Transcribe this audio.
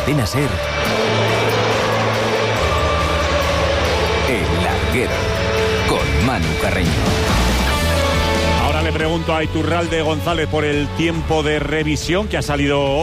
Cadena SER, El Larguero, con Manu Carreño. Ahora le pregunto a Iturralde González por el tiempo de revisión que ha salido